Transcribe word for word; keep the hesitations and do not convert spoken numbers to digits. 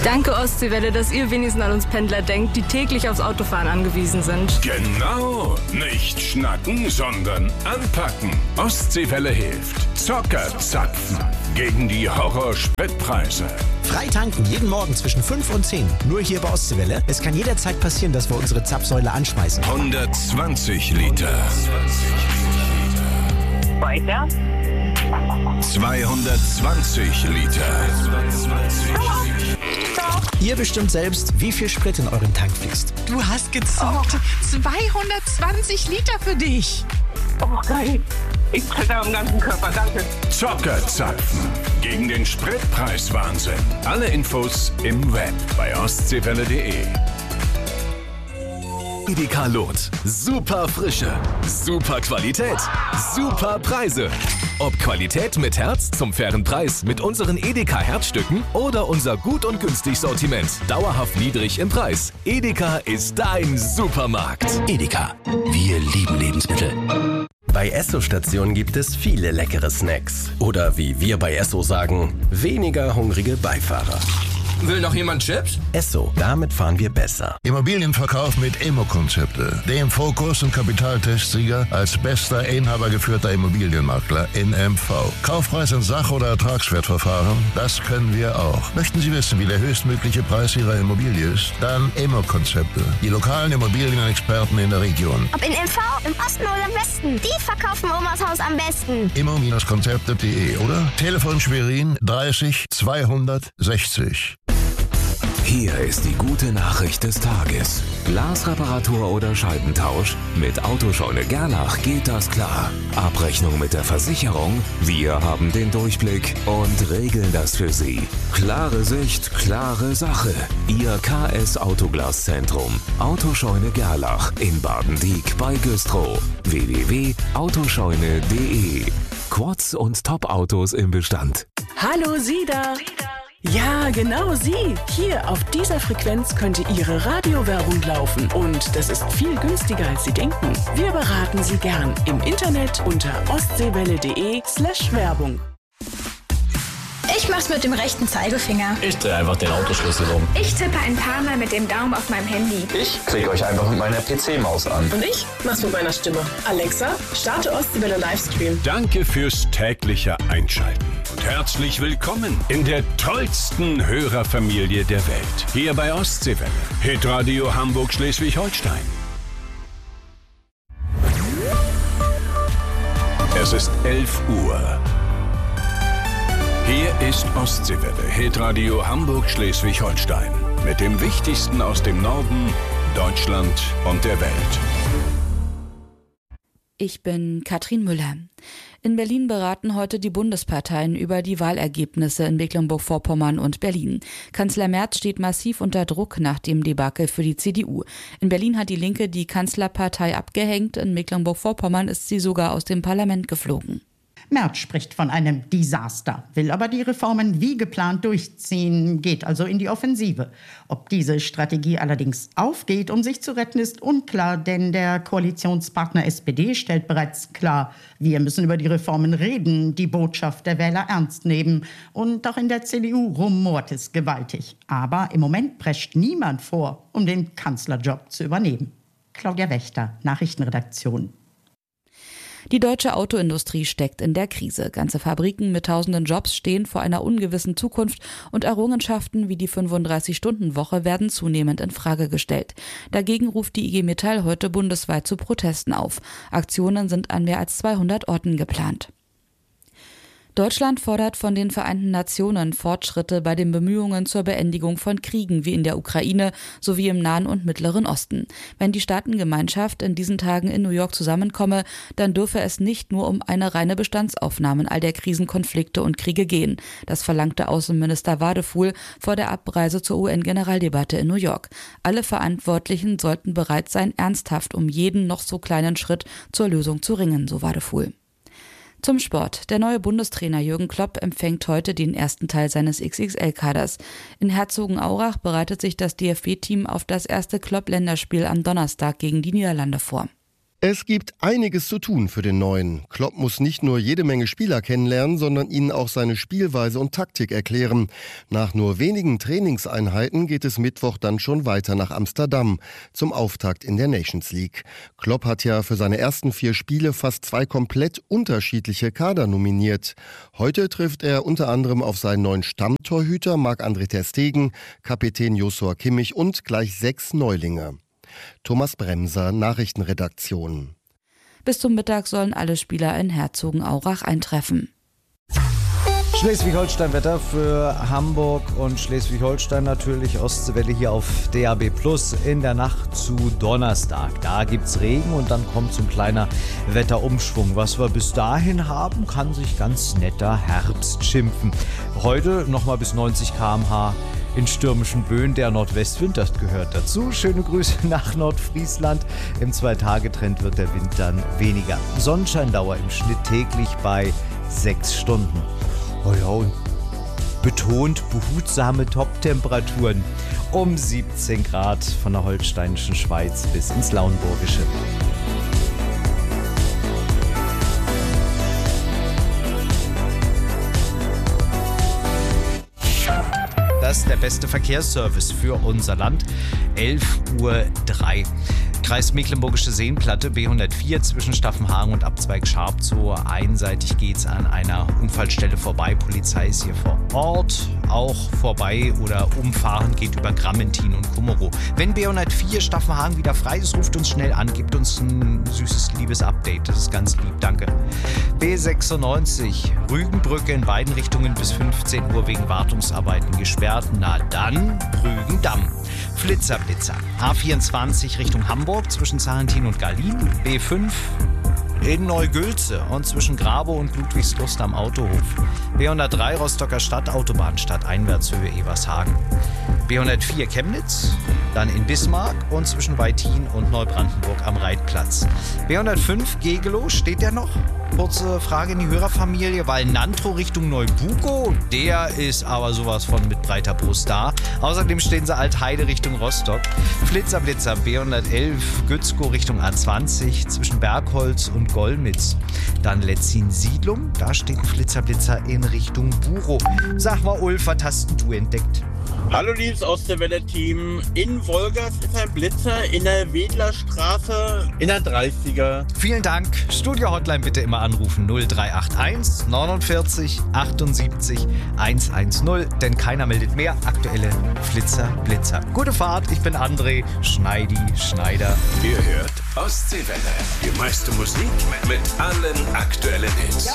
Danke, Ostseewelle, dass ihr wenigstens an uns Pendler denkt, die täglich aufs Autofahren angewiesen sind. Genau, nicht schnacken, sondern anpacken. Ostseewelle hilft. Zocker zapfen gegen die Horror-Spritpreise. Frei tanken jeden Morgen zwischen fünf und zehn. Nur hier bei Ostseewelle. Es kann jederzeit passieren, dass wir unsere Zapfsäule anschmeißen. hundertzwanzig Liter. Weiter. zweihundertzwanzig Liter. Ihr bestimmt selbst, wie viel Sprit in euren Tank fließt. Du hast gezockt. zweihundertzwanzig Liter für dich. Oh, geil. Ich zitter am ganzen Körper, danke. Zocker zapfen gegen den Spritpreiswahnsinn. Alle Infos im Web bei ostseewelle punkt de. Edeka Loth. Super Frische, super Qualität, super Preise. Ob Qualität mit Herz zum fairen Preis mit unseren Edeka Herzstücken oder unser gut und günstig Sortiment. Dauerhaft niedrig im Preis. Edeka ist dein Supermarkt. Edeka. Wir lieben Lebensmittel. Bei Esso-Stationen gibt es viele leckere Snacks. Oder wie wir bei Esso sagen, weniger hungrige Beifahrer. Will noch jemand Chips? Esso, damit fahren wir besser. Immobilienverkauf mit Immo-Konzepte. Dem Fokus- und Kapitaltestsieger als bester inhabergeführter Immobilienmakler in M V. Kaufpreis in Sach- oder Ertragswertverfahren, das können wir auch. Möchten Sie wissen, wie der höchstmögliche Preis Ihrer Immobilie ist? Dann Immo-Konzepte. Die lokalen Immobilienexperten in der Region. Ob in M V, im Osten oder im Westen, die verkaufen Omas Haus am besten. immo-konzepte punkt de oder Telefon Schwerin dreißig zweihundertsechzig. Hier ist die gute Nachricht des Tages. Glasreparatur oder Scheibentausch? Mit Autoscheune Gerlach geht das klar. Abrechnung mit der Versicherung? Wir haben den Durchblick und regeln das für Sie. Klare Sicht, klare Sache. Ihr K S Autoglaszentrum. Autoscheune Gerlach in Baden-Dieck bei Güstrow. w w w punkt autoscheune punkt de. Quads und Top-Autos im Bestand. Hallo, Sie da! Ja, genau Sie. Hier auf dieser Frequenz könnte Ihre Radiowerbung laufen. Und das ist viel günstiger, als Sie denken. Wir beraten Sie gern im Internet unter ostseewelle.de slash Werbung. Ich mach's mit dem rechten Zeigefinger. Ich drehe einfach den Autoschlüssel um. Ich tippe ein paar Mal mit dem Daumen auf meinem Handy. Ich klicke euch einfach mit meiner P C-Maus an. Und ich mach's mit meiner Stimme. Alexa, starte Ostseewelle Livestream. Danke fürs tägliche Einschalten und herzlich willkommen in der tollsten Hörerfamilie der Welt. Hier bei Ostseewelle, Hitradio Hamburg-Schleswig-Holstein. Es ist elf Uhr. Hier ist Ostseewelle, Hitradio Hamburg-Schleswig-Holstein. Mit dem Wichtigsten aus dem Norden, Deutschland und der Welt. Ich bin Katrin Müller. In Berlin beraten heute die Bundesparteien über die Wahlergebnisse in Mecklenburg-Vorpommern und Berlin. Kanzler Merz steht massiv unter Druck nach dem Debakel für die C D U. In Berlin hat die Linke die Kanzlerpartei abgehängt, in Mecklenburg-Vorpommern ist sie sogar aus dem Parlament geflogen. Merz spricht von einem Desaster, will aber die Reformen wie geplant durchziehen, geht also in die Offensive. Ob diese Strategie allerdings aufgeht, um sich zu retten, ist unklar, denn der Koalitionspartner S P D stellt bereits klar, wir müssen über die Reformen reden, die Botschaft der Wähler ernst nehmen. Und auch in der C D U rumort es gewaltig. Aber im Moment prescht niemand vor, um den Kanzlerjob zu übernehmen. Claudia Wächter, Nachrichtenredaktion. Die deutsche Autoindustrie steckt in der Krise. Ganze Fabriken mit tausenden Jobs stehen vor einer ungewissen Zukunft und Errungenschaften wie die fünfunddreißig-Stunden-Woche werden zunehmend in Frage gestellt. Dagegen ruft die I G Metall heute bundesweit zu Protesten auf. Aktionen sind an mehr als zweihundert Orten geplant. Deutschland fordert von den Vereinten Nationen Fortschritte bei den Bemühungen zur Beendigung von Kriegen wie in der Ukraine sowie im Nahen und Mittleren Osten. Wenn die Staatengemeinschaft in diesen Tagen in New York zusammenkomme, dann dürfe es nicht nur um eine reine Bestandsaufnahme all der Krisen, Konflikte und Kriege gehen. Das verlangte Außenminister Wadefuhl vor der Abreise zur U N-Generaldebatte in New York. Alle Verantwortlichen sollten bereit sein, ernsthaft um jeden noch so kleinen Schritt zur Lösung zu ringen, so Wadefuhl. Zum Sport. Der neue Bundestrainer Jürgen Klopp empfängt heute den ersten Teil seines X X L-Kaders. In Herzogenaurach bereitet sich das D F B-Team auf das erste Klopp-Länderspiel am Donnerstag gegen die Niederlande vor. Es gibt einiges zu tun für den Neuen. Klopp muss nicht nur jede Menge Spieler kennenlernen, sondern ihnen auch seine Spielweise und Taktik erklären. Nach nur wenigen Trainingseinheiten geht es Mittwoch dann schon weiter nach Amsterdam zum Auftakt in der Nations League. Klopp hat ja für seine ersten vier Spiele fast zwei komplett unterschiedliche Kader nominiert. Heute trifft er unter anderem auf seinen neuen Stammtorhüter Marc-André ter Stegen, Kapitän Joshua Kimmich und gleich sechs Neulinge. Thomas Bremser, Nachrichtenredaktion. Bis zum Mittag sollen alle Spieler in Herzogenaurach eintreffen. Schleswig-Holstein-Wetter für Hamburg und Schleswig-Holstein natürlich. Ostseewelle hier auf D A B Plus in der Nacht zu Donnerstag. Da gibt's Regen und dann kommt so ein kleiner Wetterumschwung. Was wir bis dahin haben, kann sich ganz netter Herbst schimpfen. Heute nochmal bis neunzig Kilometer pro Stunde in stürmischen Böen. Der Nordwestwind, das gehört dazu. Schöne Grüße nach Nordfriesland. Im Zwei-Tage-Trend wird der Wind dann weniger. Sonnenscheindauer im Schnitt täglich bei sechs Stunden. Oh ja, und betont behutsame Top-Temperaturen um siebzehn Grad von der holsteinischen Schweiz bis ins Lauenburgische. Das ist der beste Verkehrsservice für unser Land. elf Uhr drei. Kreis Mecklenburgische Seenplatte, B hundertvier zwischen Staffenhagen und Abzweig Scharpzow. Einseitig geht's an einer Unfallstelle vorbei. Polizei ist hier vor Ort. Auch vorbei oder umfahren geht über Grammentin und Kummerow. Wenn B hundertvier Staffenhagen wieder frei ist, ruft uns schnell an, gibt uns ein süßes, liebes Update. Das ist ganz lieb, danke. B sechsundneunzig, Rügenbrücke in beiden Richtungen bis fünfzehn Uhr wegen Wartungsarbeiten gesperrt. Na dann, Rügendamm. Flitzer, Blitzer. A vierundzwanzig Richtung Hamburg zwischen Sarentin und Garlin. B fünf in Neugülze und zwischen Grabow und Ludwigslust am Autohof. B hundertdrei Rostocker Stadt, Autobahn Stadteinwärtshöhe Evershagen. B hundertvier Chemnitz, dann in Bismarck und zwischen Weitin und Neubrandenburg am Reitplatz. B hundertfünf Gegelow, steht der noch? Kurze Frage in die Hörerfamilie, weil Nantro Richtung Neubuko, der ist aber sowas von mit breiter Brust da. Außerdem stehen sie Altheide Richtung Rostock. Flitzer, Blitzer, B hundertelf, Gützkow Richtung A zwanzig zwischen Bergholz und Golmitz. Dann Letzin Siedlung, da steht ein Flitzer, Blitzer in Richtung Buchow. Sag mal, Ulf, was hast denn du entdeckt? Hallo liebes Ostseewelle-Team, in Wolgast ist ein Blitzer in der Wedlerstraße in der dreißiger. Vielen Dank. Studio-Hotline bitte immer anrufen null drei acht eins neunundvierzig achtundsiebzig hundertzehn, denn keiner meldet mehr. Aktuelle Flitzer, Blitzer. Gute Fahrt, ich bin André Schneidi Schneider. Ihr hört Ostseewelle, die meiste Musik mit allen aktuellen Hits.